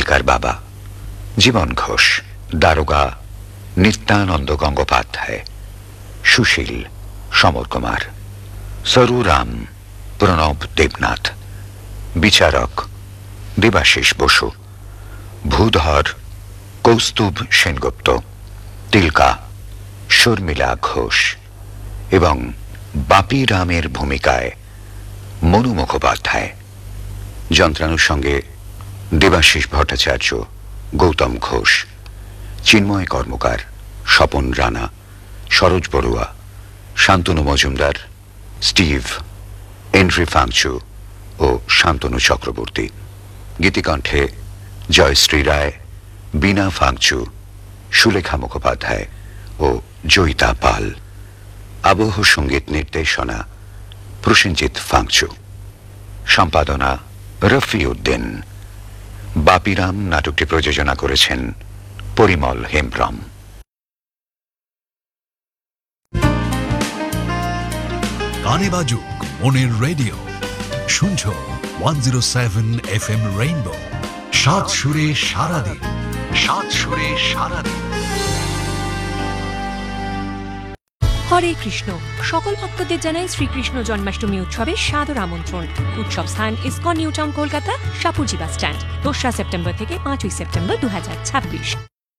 এলকার বাবা, জীবন ঘোষ, দারোগা নিত্যানন্দ গঙ্গোপাধ্যায়, সুশীল সমর কুমার, সরুরাম প্রণব দেবনাথ, বিচারক দেবাশিস বসু, ভূধর কৌস্তুভ সেনগুপ্ত, তিলকা শর্মিলা ঘোষ এবং বাপি রামের ভূমিকায় মনু মুখোপাধ্যায়। যন্ত্রাণুর সঙ্গে দেবাশিস ভট্টাচার্য, গৌতম ঘোষ, চিন্ময় কর্মকার, স্বপন রানা, সরোজ বড়ুয়া, শান্তনু মজুমদার, স্টিভ, এন্ড্রি ফাংচু ও শান্তনু চক্রবর্তী। গীতিকণ্ঠে জয়শ্রী রায়, বীণা ফাংচু, সুলেখা মুখোপাধ্যায় ও জয়িতা পাল। আবহ সঙ্গীত নির্দেশনা প্রসেনজিৎ ফাংচু। সম্পাদনা রফি উদ্দিন। বাপিরাম নাটকটি প্রযোজনা করেছেন পরিমল হেমব্রম। গানে বাজুক মনের রেডিও, শুনছো 107 FM রেইনবো। সাত সুরে সারাদিন, সাত সুরে সারাদিন। হরে কৃষ্ণ। সকল ভক্তদের জানাই শ্রীকৃষ্ণ জন্মাষ্টমী উৎসবের সাদর আমন্ত্রণ। উৎসব স্থান ISKCON new town, Kolkata, Shapoorji bus stand, 2রা September থেকে 5ই সেপ্টেম্বর 2026।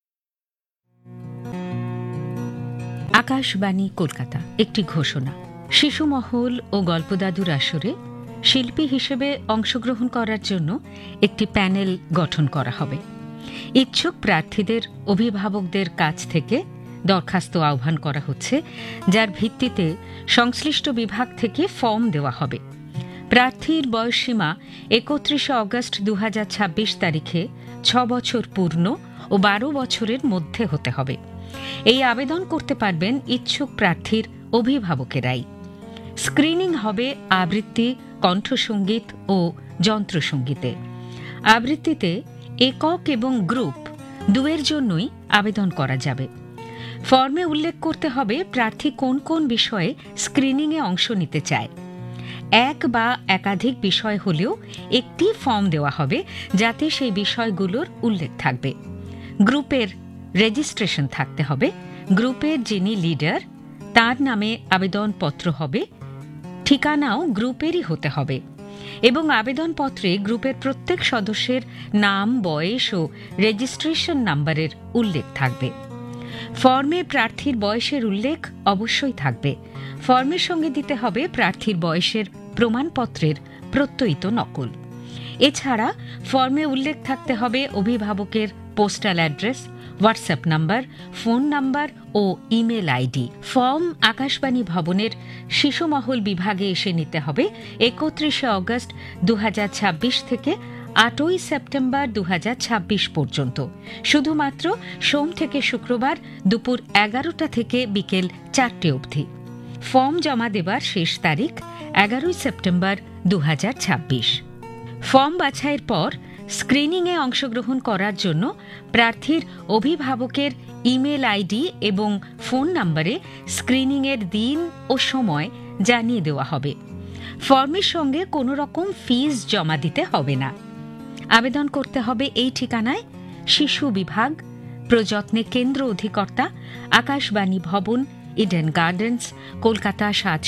আকাশবাণী কলকাতা একটি ঘোষণা। শিশু মহল ও গল্পদাদুর আসরে শিল্পী হিসেবে অংশগ্রহণ করার জন্য একটি প্যানেল গঠন করা হবে। ইচ্ছুক প্রার্থীদের অভিভাবকদের কাছ থেকে দরখাস্ত আহ্বান করা হচ্ছে, যার ভিত্তিতে সংশ্লিষ্ট বিভাগ থেকে ফর্ম দেওয়া হবে। প্রার্থীর বয়সসীমা 31 অগস্ট 2026 তারিখে 6 বছর পূর্ণ ও 12 বছরের মধ্যে হতে হবে। এই আবেদন করতে পারবেন ইচ্ছুক প্রার্থীর অভিভাবকেরাই। স্ক্রিনিং হবে আবৃত্তি, কণ্ঠসঙ্গীত ও যন্ত্রসঙ্গীতে। আবৃত্তিতে একক এবং গ্রুপ দুয়ের জন্যই আবেদন করা যাবে। ফর্মে উল্লেখ করতে হবে প্রার্থী কোন কোন বিষয়ে স্ক্রিনিংয়ে অংশ নিতে চায়। এক বা একাধিক বিষয় হলেও একটি ফর্ম দেওয়া হবে, যাতে সেই বিষয়গুলোর উল্লেখ থাকবে। গ্রুপের রেজিস্ট্রেশন থাকতে হবে। গ্রুপের যিনি লিডার তার নামে আবেদনপত্র হবে। ঠিকানাও গ্রুপেরই হতে হবে এবং আবেদনপত্রে গ্রুপের প্রত্যেক সদস্যের নাম, বয়স ও রেজিস্ট্রেশন নাম্বারের উল্লেখ থাকবে। ফর্মে প্রার্থীর বয়সের উল্লেখ অবশ্যই থাকবে। ফর্মের সঙ্গে দিতে হবে প্রার্থীর বয়সের প্রমাণপত্রের প্রত্যয়িত নকল। এছাড়া ফর্মে উল্লেখ থাকতে হবে অভিভাবকের postal address, WhatsApp number, phone number ও ইমেল আইডি। ফর্ম আকাশবাণী ভবনের শিশুমহল বিভাগে এসে নিতে হবে 31 অগস্ট 2026 থেকে 8ই সেপ্টেম্বর 2026 পর্যন্ত। শুধুমাত্র সোম থেকে শুক্রবার দুপুর 11টা থেকে বিকেল 4টে অবধি। ফর্ম জমা দেবার শেষ তারিখ 11ই সেপ্টেম্বর 2026। ফর্ম বাছাইয়ের পর স্ক্রিনিংয়ে অংশগ্রহণ করার জন্য প্রার্থীর অভিভাবকের ইমেল আইডি এবং ফোন নম্বরে স্ক্রিনিংয়ের দিন ও সময় জানিয়ে দেওয়া হবে। ফর্মের সঙ্গে কোনো রকম ফিস জমা দিতে হবে না। আবেদন করতে হবে এই ঠিকানায়: শিশু বিভাগ, প্রযত্নে কেন্দ্র অধিকর্তা, আকাশবাণী ভবন, ইডেন গার্ডেন্স, কলকাতা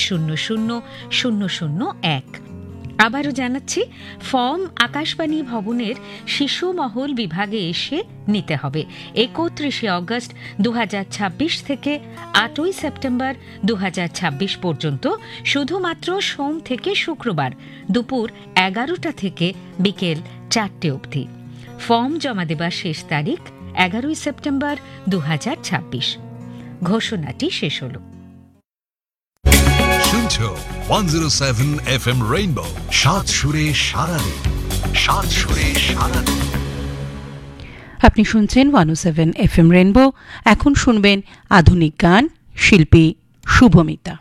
700001। আবারও জানাচ্ছি, ফর্ম আকাশবাণী ভবনের শিশু মহল বিভাগে এসে নিতে হবে 31 অগস্ট 2026 থেকে 8ই সেপ্টেম্বর 2026 পর্যন্ত, শুধুমাত্র সোম থেকে শুক্রবার দুপুর 11টা থেকে বিকেল 4টে অবধি। ফর্ম জমা দেবার শেষ তারিখ 11ই সেপ্টেম্বর 2026। ঘোষণাটি শেষ হল। শুনছো 107 FM রেইনবো, সাত সুরে সারাদিন, সাত সুরে সারাদিন। আপনি শুনছেন 107 FM রেইনবো। এখন শুনবেন আধুনিক গান, শিল্পী শুভমিতা।